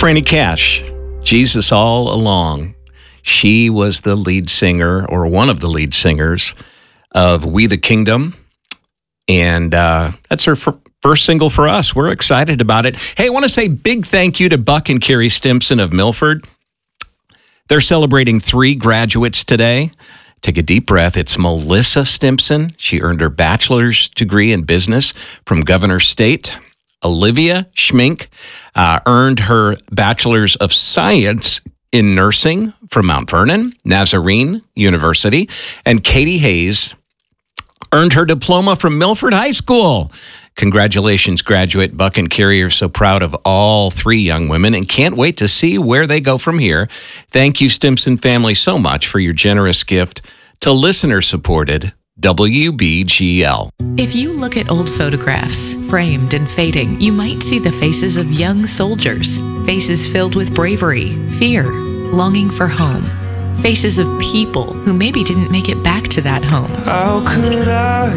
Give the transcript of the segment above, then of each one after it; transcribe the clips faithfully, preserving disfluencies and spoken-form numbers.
Franny Cash, Jesus All Along. She was the lead singer, or one of the lead singers, of We the Kingdom. And uh, that's her f- first single for us. We're excited about it. Hey, I want to say big thank you to Buck and Carrie Stimson of Milford. They're celebrating three graduates today. Take a deep breath. It's Melissa Stimson. She earned her bachelor's degree in business from Governor State. Olivia Schmink uh, earned her bachelor's of science in nursing from Mount Vernon, Nazarene University. And Katie Hayes earned her diploma from Milford High School. Congratulations, graduate. Buck and Carrie are so proud of all three young women and can't wait to see where they go from here. Thank you, Stimson family, so much for your generous gift to listener-supported W B G L. If you look at old photographs, framed and fading, you might see the faces of young soldiers, faces filled with bravery, fear, longing for home, faces of people who maybe didn't make it back to that home. How could I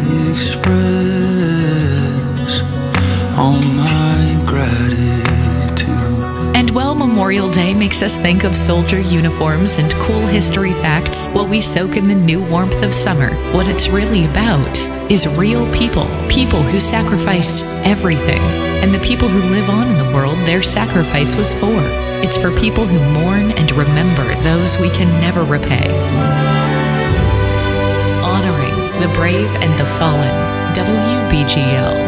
express all my gratitude? And while Memorial Day makes us think of soldier uniforms and cool history facts, while we soak in the new warmth of summer, what it's really about is real people, people who sacrificed everything, and the people who live on in the world their sacrifice was for. It's for people who mourn and remember those we can never repay. Honoring the brave and the fallen. W B G L.